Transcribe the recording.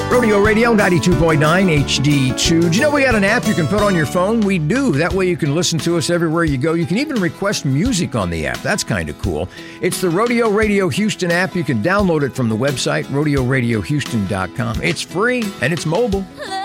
Rodeo Radio 92.9 HD2. Do you know we got an app you can put on your phone? We do. That way you can listen to us everywhere you go. You can even request music on the app. That's kind of cool. It's the Rodeo Radio Houston app. You can download it from the website, rodeoradiohouston.com. It's free and it's mobile.